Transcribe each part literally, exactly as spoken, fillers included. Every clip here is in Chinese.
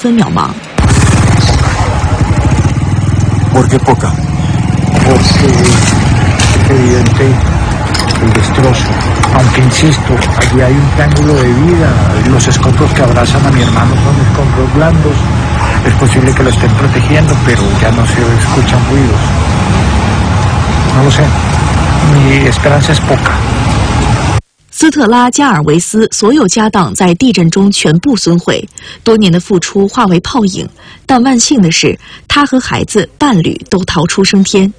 分渺茫。 ¿Por qué poca? Porque es evidente el destrozo. Aunque insisto, allí hay un triángulo de vida. Los escombros que abrazan a mi hermano son escombros blandos. Es posible que lo estén protegiendo, pero ya no se escuchan ruidos. No lo sé. Mi esperanza es poca。 斯特拉加尔维斯所有家当在地震中全部损毁，多年的付出化为泡影。但万幸的是，他和孩子、伴侣都逃出升天。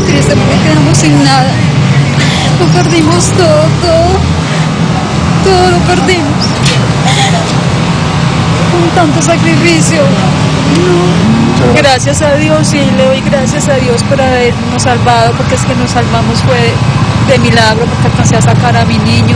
Gracias a Dios y le doy gracias a Dios por habernos salvado, porque es que nos salvamos fue de milagro, porque alcancé a sacar a mi niño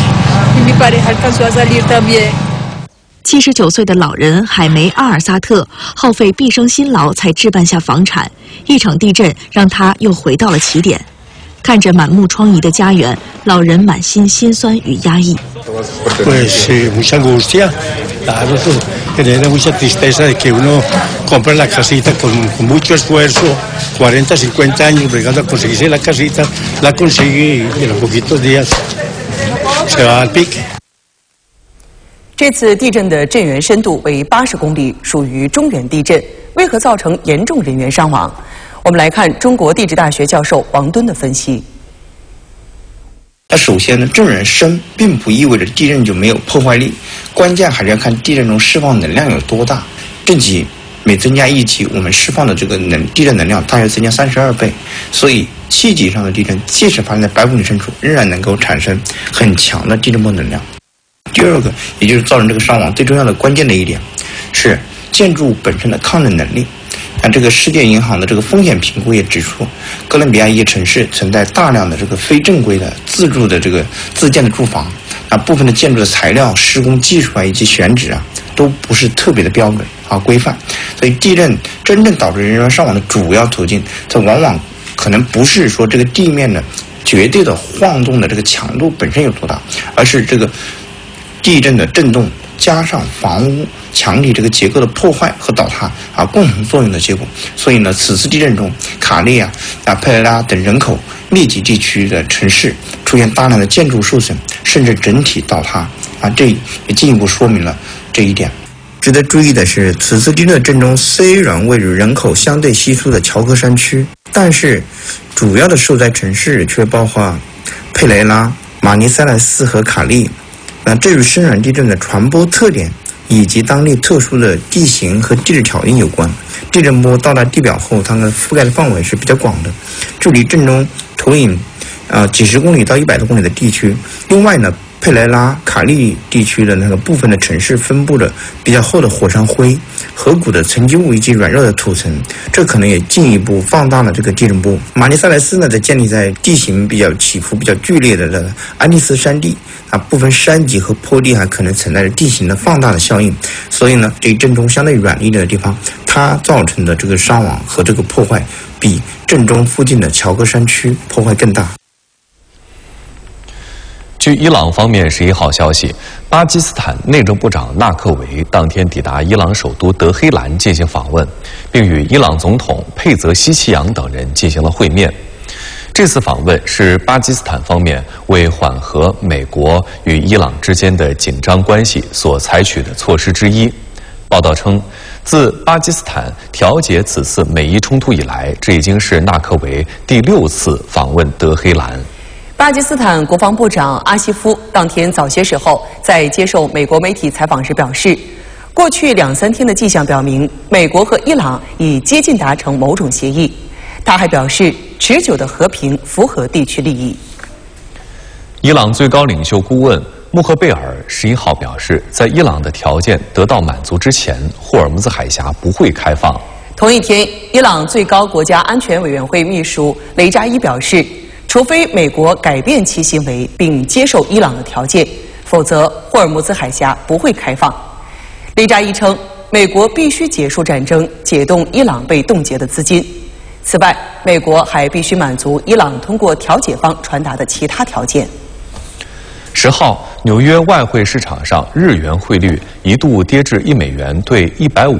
y mi pareja alcanzó a salir también。 七十九岁的老人海梅阿尔萨特耗费毕生辛劳才置办下房产，一场地震让他又回到了起点。看着满目疮痍的家园，老人满心心酸与压抑。 Pues eh, mucha angustia, claro, tener mucha tristeza de que uno compra la casita con, con mucho esfuerzo, cuarenta, cincuenta años bregando a conseguirse la casita, la consigue y en poquitos días se va al pique。 这次地震的震源深度为八十公里，属于中原地震，为何造成严重人员伤亡？我们来看中国地质大学教授王敦的分析。 它首先呢，震源深并不意味着地震就没有破坏力，关键还是要看地震中释放能量有多大。震级每增加一级，我们释放的这个能地震能量大约增加三十二倍，所以七级以上的地震，即使发生在百公里深处，仍然能够产生很强的地震波能量。第二个，也就是造成这个伤亡最重要的关键的一点，是建筑物本身的抗震能力。那这个世界银行的这个风险评估也指出，哥伦比亚一些城市存在大量的这个非正规的自住的这个自建的住房，那部分的建筑的材料、施工技术啊以及选址啊都不是特别的标准啊规范，所以地震真正导致人员伤亡的主要途径，它往往可能不是说这个地面的绝对的晃动的这个强度本身有多大，而是这个地震的震动加上房屋墙体这个结构的破坏和倒塌啊共同作用的结果。所以呢，此次地震中，卡利亚、啊佩雷拉等人口密集地区的城市出现大量的建筑受损，甚至整体倒塌啊，这也进一步说明了这一点。值得注意的是，此次地震的震中虽然位于人口相对稀疏的乔科山区，但是主要的受灾城市却包括佩雷拉、马尼塞莱斯和卡利。那这与深远地震的传播特点以及当地特殊的地形和地质条件有关。地震波到达地表后，它的覆盖的范围是比较广的，距离震中投影呃几十公里到一百多公里的地区。另外呢，佩雷拉、卡利地区的那个部分的城市分布了比较厚的火山灰、河谷的沉积物以及软弱的土层，这可能也进一步放大了这个地震波。马尼塞莱斯呢，则建立在地形比较起伏比较剧烈的这个安第斯山地。啊，部分山脊和坡地还可能存在着地形的放大的效应，所以呢，这震中相对软一点的地方，它造成的这个伤亡和这个破坏，比震中附近的乔科山区破坏更大。 据伊朗方面十一号消息，巴基斯坦内政部长纳克维当天抵达伊朗首都德黑兰进行访问，并与伊朗总统佩泽希奇扬等人进行了会面。这次访问是巴基斯坦方面为缓和美国与伊朗之间的紧张关系所采取的措施之一。报道称，自巴基斯坦调解此次美伊冲突以来，这已经是纳克维第六次访问德黑兰。 巴基斯坦国防部长阿西夫当天早些时候在接受美国媒体采访时表示，过去两三天的迹象表明，美国和伊朗已接近达成某种协议。他还表示，持久的和平符合地区利益。 伊朗最高领袖顾问穆赫贝尔十一号表示，在伊朗的条件得到满足之前，霍尔木兹海峡不会开放。 同一天，伊朗最高国家安全委员会秘书雷扎伊表示，除非美国改变其行为并接受伊朗的条件，否则霍尔木兹海峡不会开放。雷扎伊称，美国必须结束战争，解冻伊朗被冻结的资金。此外，美国还必须满足伊朗通过调解方传达的其他条件。 十号，纽约外汇市场上日元汇率一度跌至一美元兑一百五